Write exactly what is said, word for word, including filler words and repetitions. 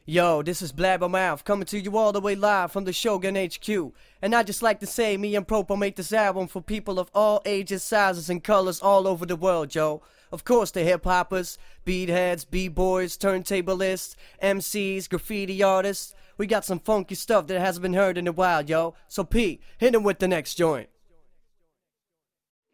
Yo, this is Blabbermouth coming to you all the way live from the Shogun H Q. And I just like to say, me and Propo make this album for people of all ages, sizes, and colors all over the world, yo. Of course, the hip-hoppers, beatheads, b-boys, turntablists, M Cs, graffiti artists. We got some funky stuff that hasn't been heard in a while, yo. So P, hit him with the next joint.